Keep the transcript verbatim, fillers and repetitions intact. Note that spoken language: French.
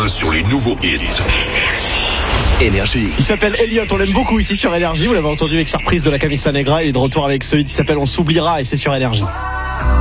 main sur les nouveaux hits. Énergie. Il s'appelle Elliot, on l'aime beaucoup ici sur Énergie. Vous l'avez entendu avec sa reprise de la Camisa Negra. Il est de retour avec ce hit qui s'appelle On s'oubliera et c'est sur Énergie.